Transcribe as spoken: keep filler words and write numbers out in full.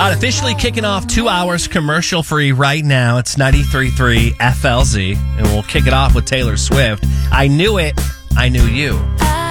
right, officially kicking off two hours commercial free right now. It's ninety-three point three F L Z, and we'll kick it off with Taylor Swift. I Knew It, I Knew You.